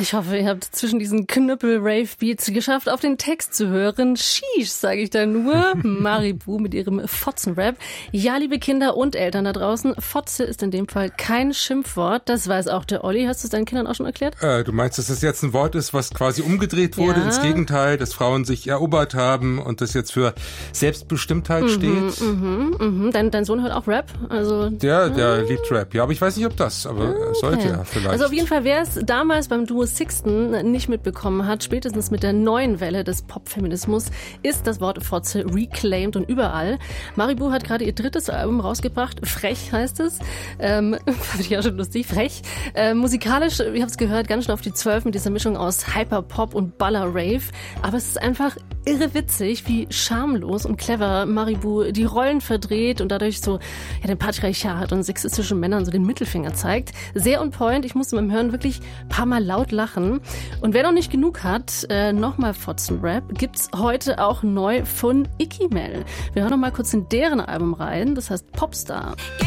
Ich hoffe, ihr habt zwischen diesen Knüppel-Rave-Beats geschafft, auf den Text zu hören. Sheesh, sage ich da nur. Maribu mit ihrem Fotzen-Rap. Ja, liebe Kinder und Eltern da draußen, Fotze ist in dem Fall kein Schimpfwort. Das weiß auch der Olli. Hast du es deinen Kindern auch schon erklärt? Du meinst, dass das jetzt ein Wort ist, was quasi umgedreht wurde ins Gegenteil, dass Frauen sich erobert haben und das jetzt für Selbstbestimmtheit steht? Dein Sohn hört auch Rap? Also, der liebt Rap. Ja, aber ich weiß nicht, ob das, aber sollte er vielleicht. Also auf jeden Fall, wer es damals beim Duo Sixten nicht mitbekommen hat, spätestens mit der neuen Welle des Popfeminismus, ist das Wort Fotze reclaimed und überall. Maribu hat gerade ihr drittes Album rausgebracht. Frech heißt es. Fand ich auch schon lustig. Frech. Musikalisch, ihr habt es gehört, ganz schön auf die 12 mit dieser Mischung aus Hyperpop und Baller-Rave. Aber es ist einfach irre witzig, wie schamlos und clever Maribu die Rollen verdreht und dadurch so den Patriarchat und sexistischen Männern so den Mittelfinger zeigt. Sehr on point. Ich musste beim Hören wirklich ein paar Mal laut lachen. Und wer noch nicht genug hat, nochmal Fotzen-Rap, gibt's heute auch neu von Icky Mel. Wir hören noch mal kurz in deren Album rein. Das heißt Popstar.